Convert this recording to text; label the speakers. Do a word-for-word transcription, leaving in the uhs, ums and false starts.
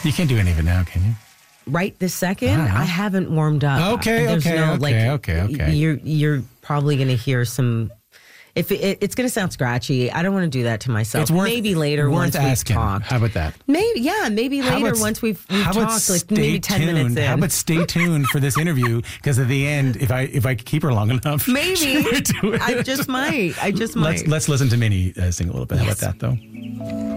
Speaker 1: You can't do any of it now, can you?
Speaker 2: Right this second,
Speaker 1: Uh-huh.
Speaker 2: I haven't warmed up.
Speaker 1: Okay,
Speaker 2: There's
Speaker 1: okay,
Speaker 2: no,
Speaker 1: okay,
Speaker 2: like,
Speaker 1: okay, okay.
Speaker 2: You're you're probably going to hear some. If it, it, it's going to sound scratchy, I don't want to do that to myself.
Speaker 1: It's worth,
Speaker 2: maybe later
Speaker 1: worth
Speaker 2: once we've
Speaker 1: asking.
Speaker 2: talked.
Speaker 1: How about that?
Speaker 2: Maybe yeah, maybe
Speaker 1: How
Speaker 2: later
Speaker 1: about-
Speaker 2: once we've, we've
Speaker 1: how about
Speaker 2: talked, like
Speaker 1: stay
Speaker 2: maybe ten
Speaker 1: tuned?
Speaker 2: minutes in.
Speaker 1: How about stay tuned for this interview? Because at the end, if I if I keep her long enough,
Speaker 2: maybe
Speaker 1: she might do it.
Speaker 2: I just might. I just might.
Speaker 1: Let's let's listen to Minnie uh, sing a little bit. How
Speaker 2: Yes.
Speaker 1: about that though?